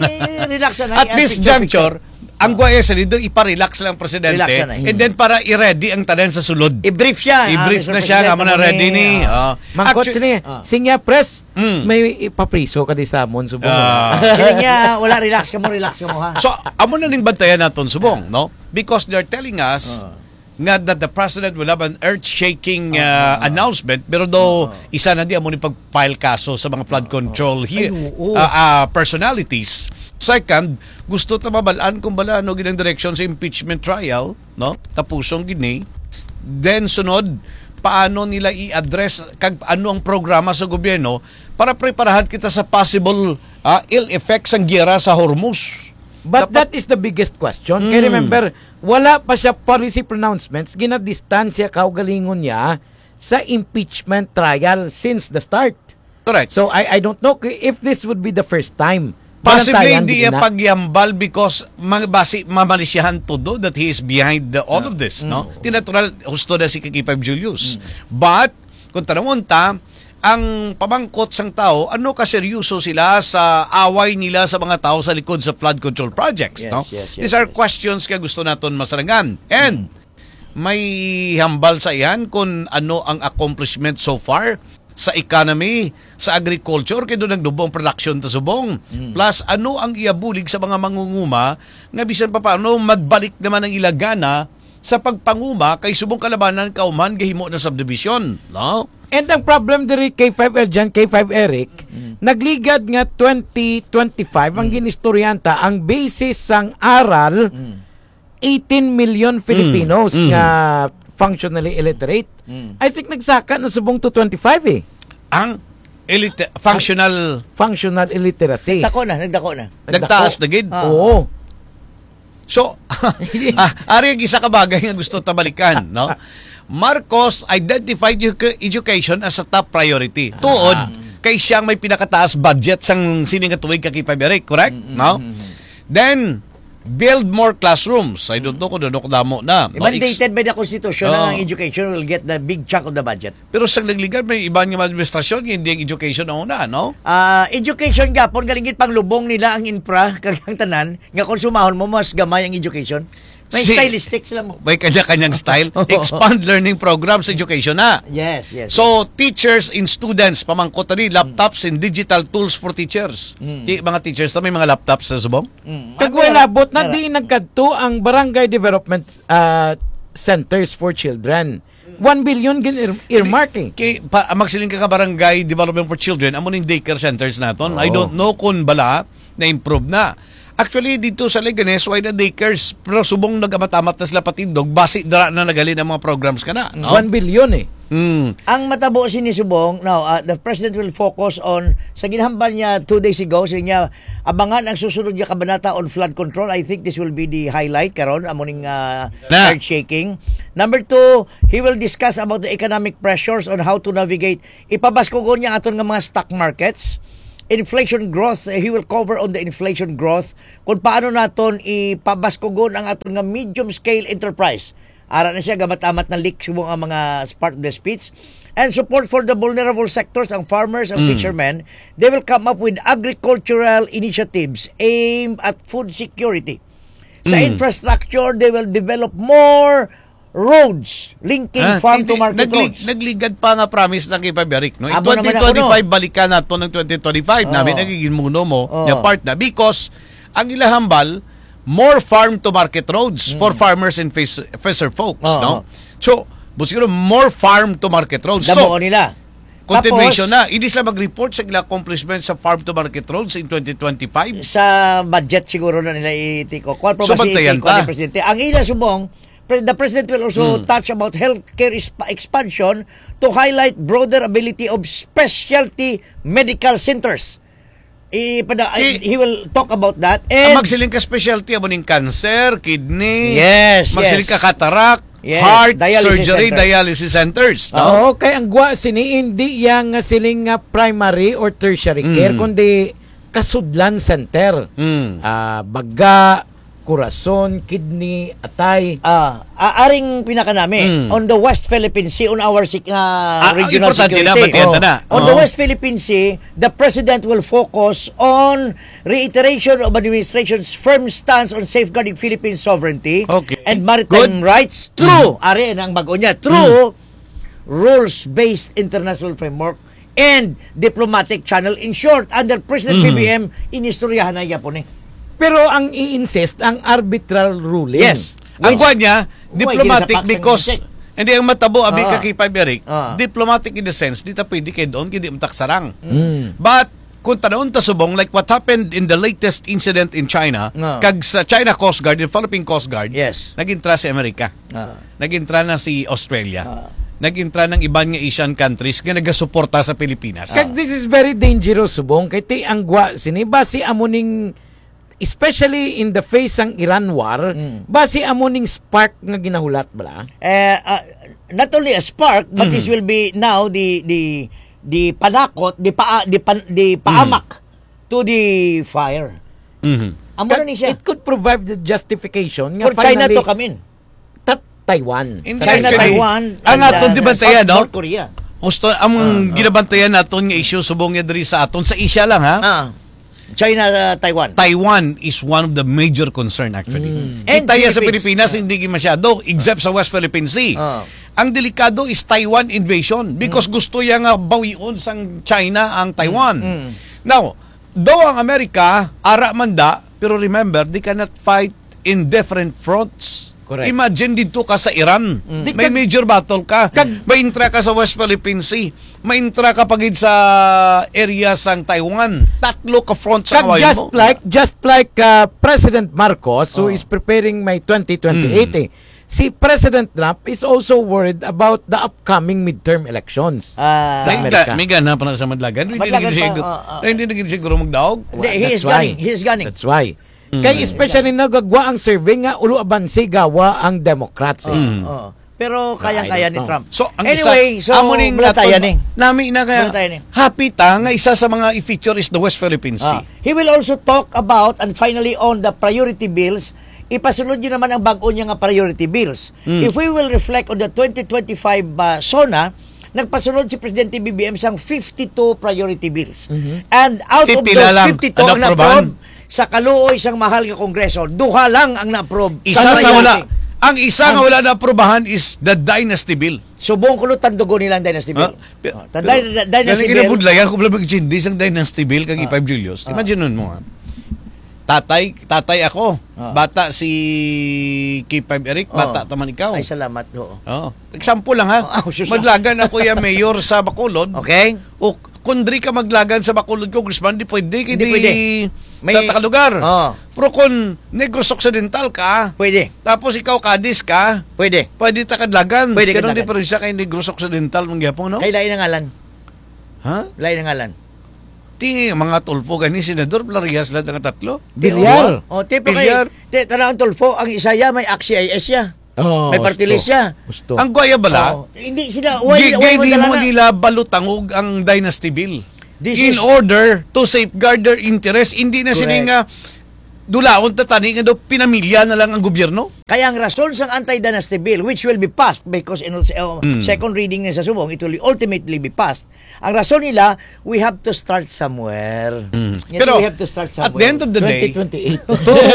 Relax na. At this juncture, ang guaya sa dito, iparelax lang ang presidente. Relax na. And then para i-ready ang tanan sa sulod. I-brief siya. I-brief Mr. na siya, nga mo na ready ni. Mangkot Actu- sila. Sinya press, may ipapriso ka di sa amon subong. Sige niya, wala, relax ka mo ha. So, amo na ning bantayan naton subong, no? Because they're telling us nga that the president will have an earth-shaking announcement, pero though isa na di amo ni pag-file kaso sa mga flood control here personalities. Second, gusto ta mabalaan kung bala no ginang direction sa impeachment trial, no? Tapusong gini. Then sunod, paano nila i-address kag ano ang programa sa gobyerno para preparahan kita sa possible ill effects ang giyera sa Hormuz. But that is the biggest question. Kaya remember, wala pa siya policy pronouncements, ginadistansya kaugalingon niya sa impeachment trial since the start. Correct. So I don't know if this would be the first time. Possibly Banatayan hindi din niya na. pagyambal because mamalisyahan to do that he is behind all of this, no? Tinatural husto na si Kikipab Julius. But kung tanongon ta, ang pamangkot sang tao, ano kaseryoso sila sa away nila sa mga tao sa likod sa flood control projects, no? These are questions kaya gusto naton masarangan. And may hambal sa iyan kung ano ang accomplishment so far sa economy, sa agriculture, kaya doon nagdubong production ta subong. Plus, ano ang iabulig sa mga mangunguma nga bisan pa paano madbalik naman ang ilagana sa pagpanguma kay subong kalabanan kauman gahimo na subdivision, no? And ang problem diri K5L dyan, K5 Eric, nagligad nga 2025 ang ginistoryanta, ang basis sang aral 18 million Filipinos nga functionally illiterate. I think nagsaka na subong to 25 eh. Ang functional illiteracy. Nagdako na. nagtaas na gid. Oo. So, ari ang isa ka bagay nga gusto ta balikan, no? Marcos identified education as a top priority. Tuod kay siyang may pinakataas budget sang sining tuig kakipabere, correct? No? Then build more classrooms. I don't know kung doon damo na. Mandated by the Constitution ang education will get the big chunk of the budget. Pero sa nagligan may iba nga administrasyon hindi ang education ang una, no? Education gapon galingit pang lubong nila ang infra kagang tanan nga kung sumahon mo mas gamay ang education. May stylistic sila mo. May kanya-kanyang style. Expand learning programs, education na. Yes. So, teachers and students, pamangkot na rin, laptops and digital tools for teachers. Mga teachers na may mga laptops sa subong? Kagwalabot na di nagkadto ang barangay development centers for children. 1 billion gin earmarking. Magsiling ka barangay development for children, amo ning daycare centers naton. I don't know kung bala na-improve na. Actually, dito sa Leganes, why na daycares, pero subong nagamatamat na sila patindog, basi dara na nagali ng mga programs ka na. No? 1 billion eh. Ang matabo sinisubong, the President will focus on, sa ginhambal niya 2 days ago, sa niya, abangan ang susunod niya kabanata on flood control. I think this will be the highlight karon amoning earth shaking. Number 2, he will discuss about the economic pressures on how to navigate. Ipabaskogon niya aton nga mga stock markets. Inflation growth, he will cover on the inflation growth kung paano naton ipabaskogon ang aton nga medium scale enterprise. Ara na siya gamat-amat na leak subong ang mga part of the speech. And support for the vulnerable sectors, ang farmers and fishermen. They will come up with agricultural initiatives aimed at food security. Sa infrastructure, they will develop more roads linking farm to market roads. Nagligad pa nga promise ng kay Paberik, no? In Abo naman 2025 balikan nato ng 2025 namin nagiging muno mo yung part na because ang ilahambal more farm to market roads for farmers and fisher folks, no? So, siguro more farm to market roads. Damo nila. Continuation na. Hindi sila mag-report sa ilang accomplishment sa farm to market roads in 2025. Sa budget siguro na nila itiko. Kuan pa ba si bantayan itiko ni Presidente? Ang ila subong, the President will also touch about healthcare expansion to highlight broader ability of specialty medical centers. He will talk about that. And magsiling ka specialty amo ning cancer, kidney, magsiling ka cataract, heart, surgery, dialysis centers. No? Kaya ang gwa sini hindi yang siling primary or tertiary care kundi kasudlan center. Baga, corazon, kidney, atay. Aring pinaka nami on the West Philippine Sea on our regional security. On the West Philippine Sea, the President will focus on reiteration of administration's firm stance on safeguarding Philippine sovereignty and maritime rights through ari ang bago niya through rules-based international framework and diplomatic channel. In short, under President BBM, inistoryahan na yapon Pero ang i-insist ang arbitral ruling. Yes. Ang kuha niya, diplomatic because hindi ang matabo abi ka kay Paberik. Diplomatic in the sense, di ta pwede kay doon, hindi mo taksarang. But kung tanaon ta subong like what happened in the latest incident in China, kag sa China Coast Guard, the Philippine Coast Guard, nagintra si Amerika. Nagintra na si Australia. Nagintra ng ibang nga Asian countries nga nagasuporta sa Pilipinas. Kag this is very dangerous subong kay ti ang gwa sini basi amuning especially in the face ang Iran war, basi amuning spark nga ginahulat bala? Not only a spark, but this will be now the panakot, the paamak to the fire. Amo na ni siya. It could provide the justification nga for China to come in. Taiwan. China, Taiwan, ang aton di bantayan, no? North Korea. Gusto ang ginabantayan naton nga issue subong nga diri sa aton sa Asia lang ha. China, Taiwan. Taiwan is one of the major concern actually. And sa Pilipinas hindi masyado except sa West Philippine Sea. Ang delikado is Taiwan invasion because gusto yang bawion sang China ang Taiwan. Now, though ang Amerika ara manda, pero remember, they cannot fight in different fronts. Correct. Imagine dito ka sa Iran. May major battle ka. May intra ka sa West Philippine Sea. May intra ka pagid sa area sang Taiwan. Tatlo ka front sa kawayan mo. Just like President Marcos who is preparing May 2028. Si President Trump is also worried about the upcoming midterm elections sa Amerika. May gana pa na sa Madlagan. Hindi na siguro magdaog. He's gunning. That's why. Kaya especially nagagwa ang survey nga ulo abansi gawa ang Democrats. Pero kayang-kaya ni Trump. So, ang anyway, isa, amuning nami na kaya happy ta nga isa sa mga i-feature is the West Philippine Sea. He will also talk about and finally on the priority bills. Ipasunod nyo naman ang bago niya nga priority bills. If we will reflect on the 2025 SONA, nagpasunod si Presidente BBM sang 52 priority bills. And out of those 52 na sa kaluoy sang mahal nga kongreso, duha lang ang na-approve. Isa sa wala. Dynasty. Ang isa nga wala na aprobahan is the Dynasty Bill. Subong ko tandugo nila ang Dynasty Bill. Dynasty Dynasty Bill. Bill. Kung blabag chindi sang Dynasty Bill kag I5 Julius. Imagine nun mo. Tatay ako. Bata si K5 Eric, bata taman ikaw. Ay, salamat. Oo. Example lang ha. Maglagan ako ya mayor sa Bacolod. Okay. O kundri ka maglagan sa Bacolod Congressman, di pwede. Hindi pwede. Sa takalugar. Oo. Pero kung Negros Occidental ka, Pwede. tapos ikaw Cadiz ka, Pwede. pwede takadlagan. Pwede Ganun kadlagan. diferensya kay Negros Occidental mong gyapon, no? Kay lain ang ngalan. Ha? Lain ang ngalan. Ti mga tulfo gani Senador Blarias lahat ang tatlo. Bilyar. O, tipo Bilyar. kay Tanang Tulfo, ang isa ya may AXIS ya. Oh, May party list siya. Gusto. Ang guaya bala, Hindi sila, di mo nila balutangog ang Dynasty Bill. This In is- order to safeguard their interest, hindi na sila Correct. nga dulaon tatani nga do pinamilya na lang ang gobyerno. Kaya ang rason sa anti-dynasty bill, which will be passed because in second reading na sa subong, it will ultimately be passed. Ang rason nila, we have to start somewhere. Yes, Pero we have to start somewhere. at the end of the day, 2028.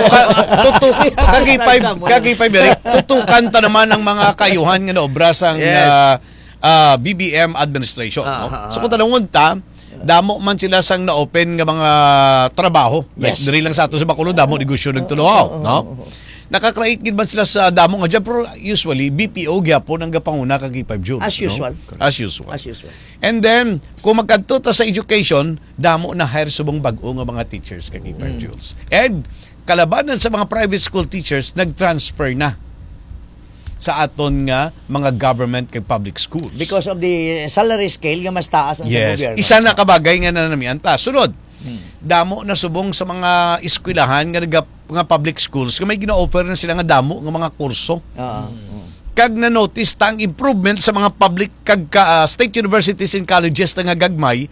kagipay Eric, tutukan ta naman ang mga kayuhan nga naobra sang Yes. BBM administration. No? So kung tanungon ta, damo man sila sang na-open nga mga trabaho. Like, Yes. diri lang sa ato sa Bacolod, damo negosyo nagtulohaw. No? Nakakreate gid man sila sa damo nga dyan, pero usually, BPO gyapon ang gapanguna kag 5 June. As usual. As usual. As usual. And then, kung magkadto ta sa education, damo na hire subong bag-o nga mga teachers kag 5 Jules. And kalabanan sa mga private school teachers, nag-transfer na sa aton nga mga government kag public schools. Because of the salary scale nga mas taas ang sa Yes, gobyerno. isa na kabagay nga nanamianta. Sunod, damo na subong sa mga eskwelahan nga public schools nga may gina-offer na sila nga damo nga mga kurso. Kag na-notice ta ang improvement sa mga public kag state universities and colleges nga gagmay,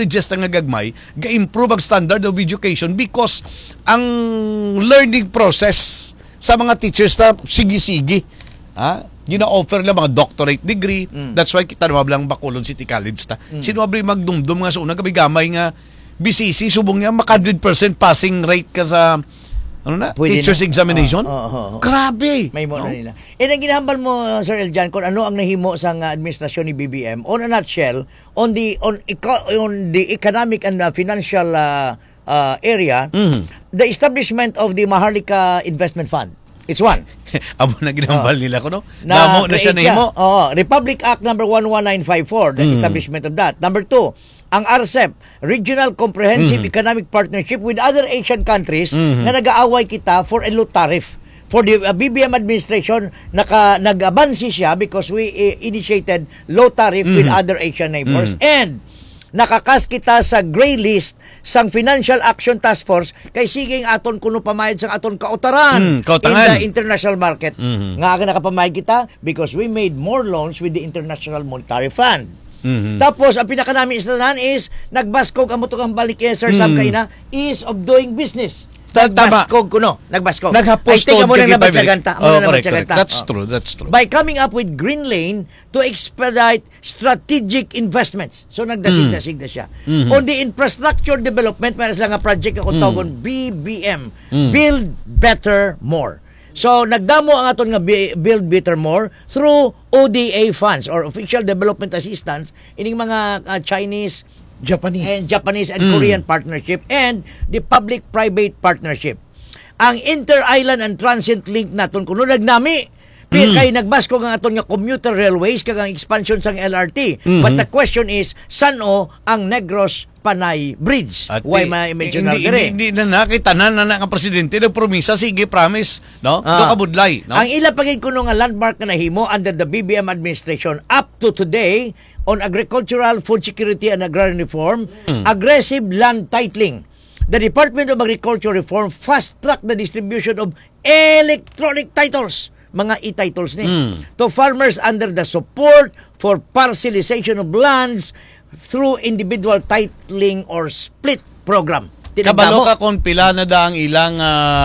ga-improve ang standard of education because ang learning process sa mga teachers na sige-sige. Gina-offer lang mga doctorate degree. That's why kita naman lang Bacolod City College ta. Sinuabri magdumdum nga sa unang gamay nga BCC subong niya maka 100% passing rate ka sa Pwede teachers na. examination. Grabe. May mo na nila. And ang ginahambal mo, Sir Eljan, kung ano ang nahimo sa administrasyon ni BBM, on a nutshell, on the economic and financial area, the establishment of the Maharlika Investment Fund. It's one. Amo na ginambal nila ko, no? Damo na siya create nahimo. Republic Act number 11954, the establishment of that. Number 2, ang RCEP, Regional Comprehensive Economic Partnership with other Asian countries na nag-aaway kita for a low tariff. For the BBM administration, nag-abansi siya because we initiated low tariff with other Asian neighbors. And nakakas kita sa gray list sang Financial Action Task Force kay siging aton kuno pamayad sang aton kautaran in the international market. Nga aga nakapamayad kita because we made more loans with the International Monetary Fund. Tapos ang pinakanami islan is nagbaskog ang mutong balik Sir Sam kaina ease of doing business. Nagbaskog kuno, nagbaskog. Naghapos to correct. That's true. By coming up with Green Lane to expedite strategic investments. So nagdasig na siya. On the infrastructure development, mayroon sila nga project ako tawgon BBM, Build Better More. So nagdamo ang aton nga Build Better More through ODA funds or Official Development Assistance ining mga Chinese, Japanese and Korean partnership and the public-private partnership. Ang inter-island and transit link naton kuno nagnami kay nagbasko ang aton nga commuter railways kag ang expansion sang LRT. But the question is sano ang Negros Panay Bridge? Why ma-mention na dire? Hindi na nakitanan na ang presidente nagpromisa, sige, promise, no? Do kabudlay, no? Ang ila pagid kuno nga landmark na nahimo under the BBM administration up to today on agricultural, food security and agrarian reform, aggressive land titling. The Department of Agriculture reform fast-track the distribution of electronic titles, mga e-titles ni, to farmers under the support for parcelization of lands through individual titling or split program. Kabalo ka kung pila na da ang ilang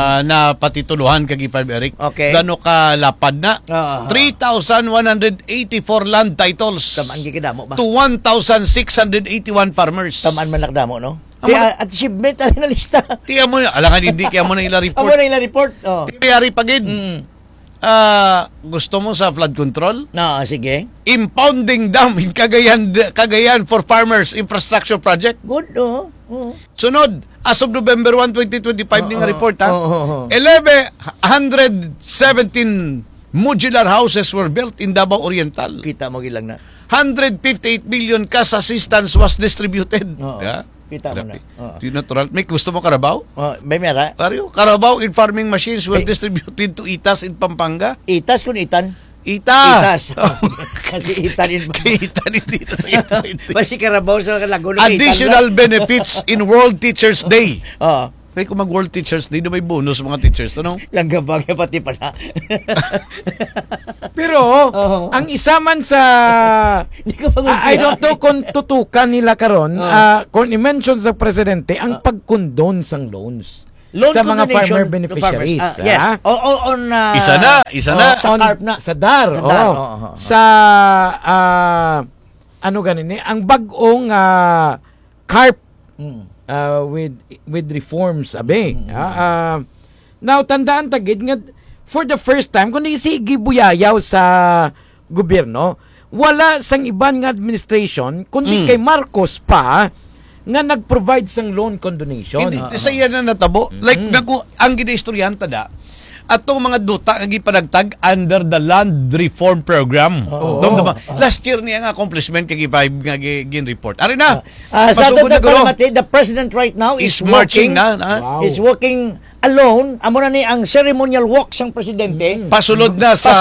na patituluhan kag Ipal Eric. Okay. Gano ka lapad na? 3,184 land titles. Tamaan gikidamo ba? To 1,681 farmers. Tamaan man lakdamo, no? achievement na lista. Tiyan mo na, alangan hindi kaya mo na ila Amo report. na ila report. Oh. Kayari pagid. Mm. Gusto mo sa flood control? No, sige. Impounding dam in Cagayan for farmers infrastructure project. Good, oh. Oh. Sunod, as of November 1, 2025 ning report ha. 117 modular houses were built in Davao Oriental. Kita mo gilang na. 158 million cash assistance was distributed. Oo. Yeah. Kita mo na. Oo. Di natural. May gusto mo Carabao? Oh, may mera. Ariyo, Carabao in farming machines were distributed to Itas in Pampanga. Itas kun itan. Ita! Itas. Kasi itanin mo. Itanin dito sa ito. Basi Carabao sa Laguna. Additional benefits in World Teachers Day. Oo. Kaya kung mag-World Teachers Day, may bonus mga teachers. Ano? Langgabang pati pala. Pero, ang isa man sa... Hindi ko I don't know kung tutukan nila karon kung i-mention sa presidente ang pag-condone sang loans Loan sa mga condonation farmer to beneficiaries. farmers. Yes. On Isa na. Sa CARP na. Sa DAR. Sa DAR, oh. oo. Sa ano ganin ang bagong CARP with reforms abe. Now tandaan tagid nga for the first time kung isigi buyayaw sa gobyerno, wala sang iban nga administration kundi kay Marcos pa nga nag-provide sang loan condonation. Hindi, sa iya na natabo. Like, ang gina-istoryanta da, atong mga duta nga gipanagtag under the land reform program. Last year niya nga accomplishment kay G5 nga gin-report. Ari na. Sa atin the president right now is marching na. Wow. Is walking alone. Amo na ni ang ceremonial walk sang presidente. Pasulod na sa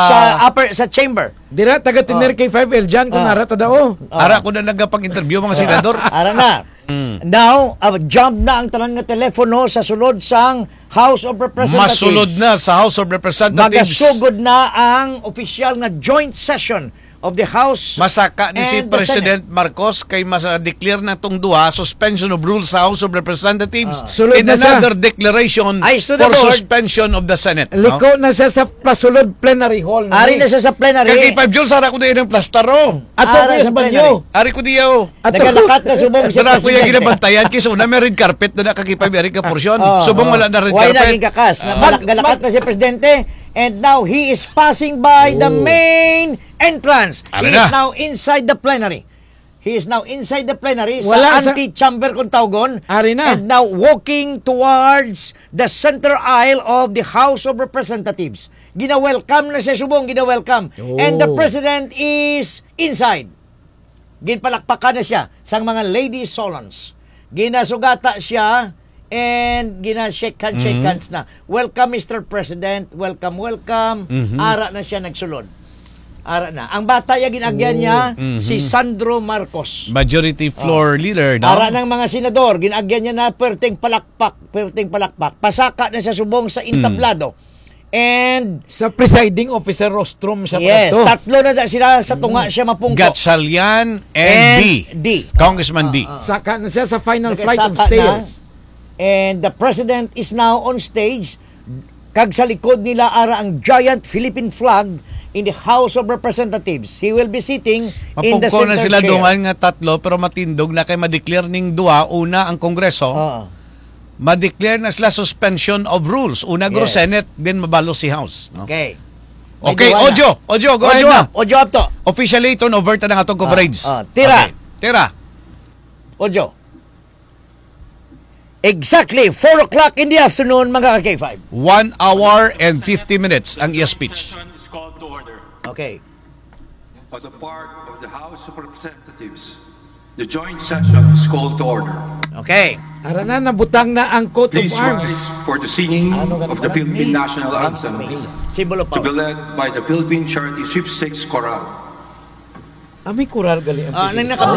sa chamber. Dira taga tiner kay 5 Eljan kung narata daw. Ara ko na nagapang-interview mga senador. Ara na. Now, jump na ang tanan nga telepono sa sulod sang House of Representatives. Masulod na sa House of Representatives. Magasugod na ang official nga joint session of the House Masaka ni si and the President Marcos kay declare na itong duha suspension of rules sa House of Representatives Sulod and na siya. another declaration Ayos to the for board. suspension of the Senate. Liko na siya sa pasulod plenary hall. Ari na siya sa plenary. Kaya 5 Jules, ara ko din ng plastaro. Ato Ara yes sa banyo. Ari ko diyaw. Nagalakat na subong si Tara ko yung presidente. ginabantayan kasi una may red carpet na nakakipay may red ka porsyon. Subong wala na red Why carpet. naging kakas? Nagalakat na si presidente and now he is passing by the main entrance. Ari He is na. now inside the plenary. He is now inside the plenary Wala sa sa- anti-chamber kung tawgon. Ari na. And now walking towards the center aisle of the House of Representatives. Gina-welcome na siya subong, gina-welcome. And the president is inside. Ginpalakpakan na siya sang mga lady solons. Ginasugata siya and gina-shake hands na. Welcome, Mr. President. Welcome, welcome. Ara na siya nagsulod. Ara na. Ang bata yung ginagyan niya, si Sandro Marcos. Majority floor leader. No? Ara ng mga senador, ginagyan niya na perting palakpak. Pasaka na siya subong sa intablado. And Sa presiding officer rostrum siya yes, to. tatlo na sila sa tunga siya mapungko. Gatchalian and D. Congressman D. Saka na siya sa final flight of Nagkasaka stairs. na. And the president is now on stage. Kag sa likod nila ara ang giant Philippine flag in the House of Representatives. He will be sitting in the Mapungko center na sila chair. dungan nga tatlo pero matindog na kay ma-declare ning duha. Una ang Kongreso. Ma-declare na sila suspension of rules. Una gro Yes. Senate, then mabalo si House. No? Okay. Okay, May duwa na. Ojo, go ahead na. Ojo up to. Officially, turn over ta ng atong coverage. Tira. Okay. Tira. Ojo. Exactly 4 o'clock in the afternoon, mga K5. 1 hour and 50 minutes ang iya speech. Session is called to order. Okay. On the part of the House of Representatives, the joint session is called to order. Okay. Ara na nabutang na ang coat of Please arms. rise for the singing of the Philippine National Anthem Symbol of to be power. led by the Philippine Charity Sweepstakes Chorale. May kural gali ang Nang